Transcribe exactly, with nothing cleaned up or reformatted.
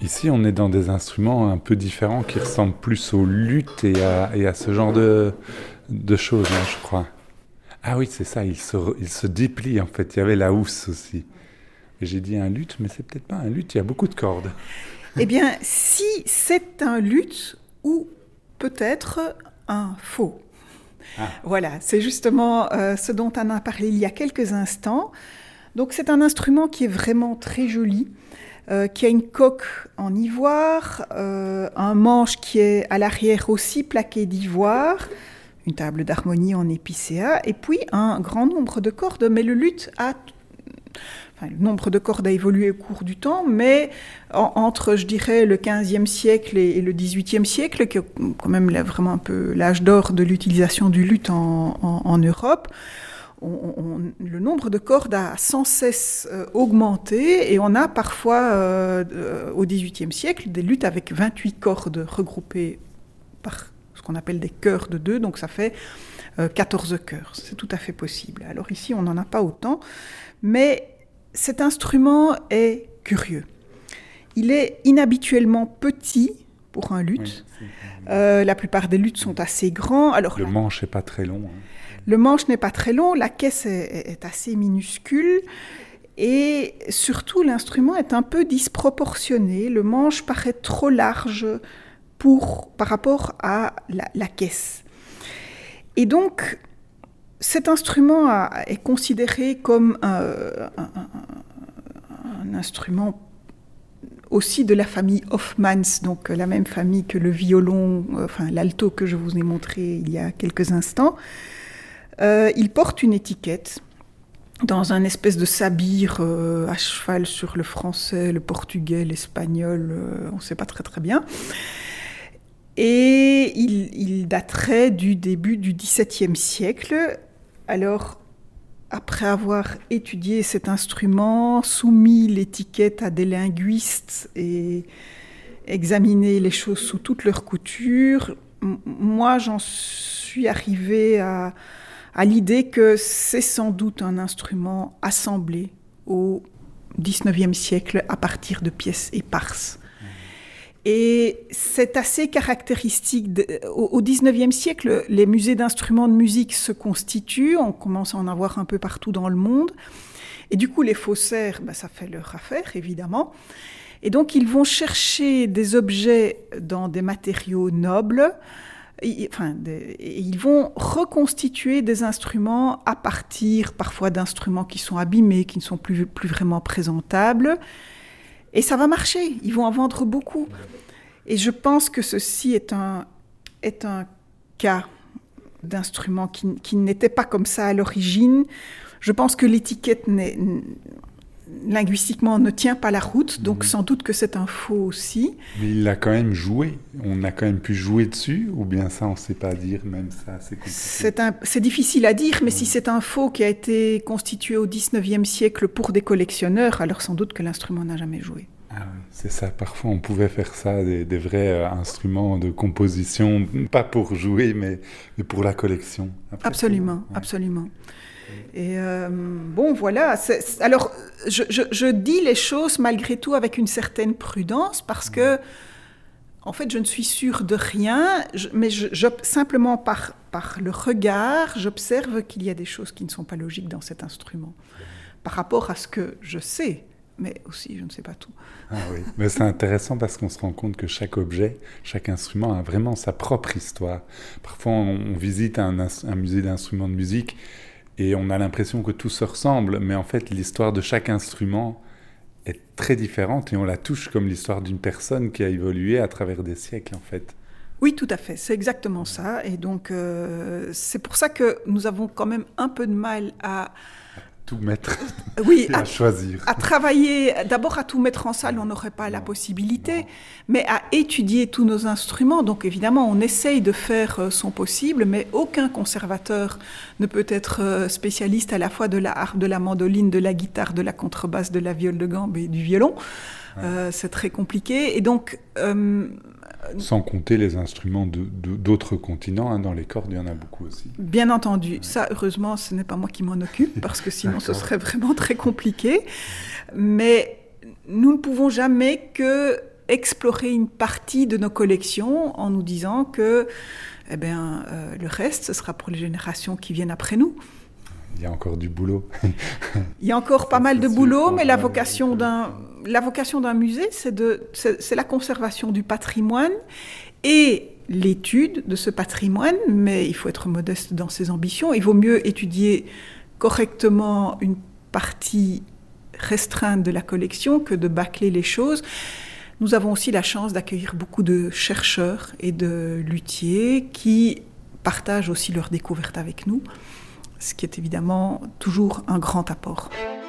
Ici, on est dans des instruments un peu différents qui ressemblent plus au luth et à, et à ce genre de, de choses, hein, je crois. Ah oui, c'est ça, il se, il se déplie en fait. Il y avait la housse aussi. Et j'ai dit un luth, mais c'est peut-être pas un luth, il y a beaucoup de cordes. Eh bien, si c'est un luth ou peut-être un faux. Ah. Voilà, c'est justement euh, ce dont on a parlé il y a quelques instants. Donc c'est un instrument qui est vraiment très joli, euh, qui a une coque en ivoire, euh, un manche qui est à l'arrière aussi plaqué d'ivoire, une table d'harmonie en épicéa, et puis un grand nombre de cordes. Mais le luth a... Enfin, le nombre de cordes a évolué au cours du temps, mais en, entre, je dirais, le quinzième siècle et, et le dix-huitième siècle, qui est quand même là, vraiment un peu l'âge d'or de l'utilisation du luth en, en, en Europe, on, on, le nombre de cordes a sans cesse euh, augmenté, et on a parfois, euh, au dix-huitième siècle, des luths avec vingt-huit cordes regroupées par ce qu'on appelle des chœurs de deux, donc ça fait euh, quatorze chœurs. C'est tout à fait possible. Alors ici, on n'en a pas autant, mais cet instrument est curieux. Il est inhabituellement petit pour un luth. Oui, euh, la plupart des luths sont assez grands. Alors, le la... manche n'est pas très long. Hein. Le manche n'est pas très long, la caisse est, est assez minuscule et surtout l'instrument est un peu disproportionné. Le manche paraît trop large pour, par rapport à la, la caisse. Et donc, cet instrument a, est considéré comme un, un, un, un instrument aussi de la famille Hofmanns, donc la même famille que le violon, enfin l'alto que je vous ai montré il y a quelques instants. Euh, il porte une étiquette dans un espèce de sabir euh, à cheval sur le français, le portugais, l'espagnol, euh, on ne sait pas très très bien. Et il, il daterait du début du dix-septième siècle. Alors, après avoir étudié cet instrument, soumis l'étiquette à des linguistes et examiné les choses sous toutes leurs coutures, m- moi j'en suis arrivée à, à l'idée que c'est sans doute un instrument assemblé au dix-neuvième siècle à partir de pièces éparses. Et c'est assez caractéristique. De, au, au dix-neuvième siècle, les musées d'instruments de musique se constituent, on commence à en avoir un peu partout dans le monde. Et du coup, les faussaires, ben, ça fait leur affaire, évidemment. Et donc, ils vont chercher des objets dans des matériaux nobles. Et, enfin, des, et ils vont reconstituer des instruments à partir, parfois, d'instruments qui sont abîmés, qui ne sont plus, plus vraiment présentables. Et ça va marcher, ils vont en vendre beaucoup. Et je pense que ceci est un, est un cas d'instrument qui, qui n'était pas comme ça à l'origine. Je pense que l'étiquette n'est, linguistiquement ne tient pas la route, donc mmh. sans doute que c'est un faux aussi. Mais il l'a quand même joué, on a quand même pu jouer dessus, ou bien ça on ne sait pas dire, même ça c'est compliqué. C'est, un, c'est difficile à dire, mais mmh. si c'est un faux qui a été constitué au dix-neuvième siècle pour des collectionneurs, alors sans doute que l'instrument n'a jamais joué. Ah oui, c'est ça, parfois on pouvait faire ça, des, des vrais euh, instruments de composition, pas pour jouer, mais, mais pour la collection. Après, absolument, ouais. absolument. Et euh, bon, voilà. C'est, c'est, alors, je, je, je dis les choses malgré tout avec une certaine prudence parce que, en fait, je ne suis sûre de rien, je, mais je, je, simplement par, par le regard, j'observe qu'il y a des choses qui ne sont pas logiques dans cet instrument par rapport à ce que je sais, mais aussi je ne sais pas tout. Ah oui, mais c'est intéressant parce qu'on se rend compte que chaque objet, chaque instrument a vraiment sa propre histoire. Parfois, on, on visite un, un musée d'instruments de musique et on a l'impression que tout se ressemble, mais en fait, l'histoire de chaque instrument est très différente et on la touche comme l'histoire d'une personne qui a évolué à travers des siècles, en fait. Oui, tout à fait, c'est exactement ça. Et donc, euh, c'est pour ça que nous avons quand même un peu de mal à... tout mettre oui, et à, à choisir. À travailler, d'abord à tout mettre en salle, on n'aurait pas non, la possibilité, non. mais à étudier tous nos instruments. Donc évidemment, on essaye de faire son possible, mais aucun conservateur ne peut être spécialiste à la fois de la harpe, de la mandoline, de la guitare, de la contrebasse, de la viole de gambe et du violon. Ouais. Euh, c'est très compliqué. Et donc... Euh, Sans compter les instruments de, de, d'autres continents, hein, dans les cordes, il y en a beaucoup aussi. Bien entendu. Ouais. Ça, heureusement, ce n'est pas moi qui m'en occupe, parce que sinon ce serait vraiment très compliqué. Mais nous ne pouvons jamais que explorer une partie de nos collections en nous disant que eh bien, euh, le reste, ce sera pour les générations qui viennent après nous. Il y a encore du boulot. Il y a encore pas Ça, mal de sûr, boulot, mais la ouais, vocation, d'un, la vocation d'un musée, c'est, de, c'est, c'est la conservation du patrimoine et l'étude de ce patrimoine, mais il faut être modeste dans ses ambitions. Il vaut mieux étudier correctement une partie restreinte de la collection que de bâcler les choses. Nous avons aussi la chance d'accueillir beaucoup de chercheurs et de luthiers qui partagent aussi leurs découvertes avec nous, ce qui est évidemment toujours un grand apport.